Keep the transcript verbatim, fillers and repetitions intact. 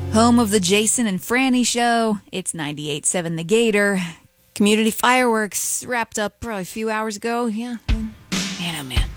Home of the Jason and Franny Show. It's ninety-eight point seven The Gator. Community fireworks wrapped up probably a few hours ago. Yeah. Man, oh man.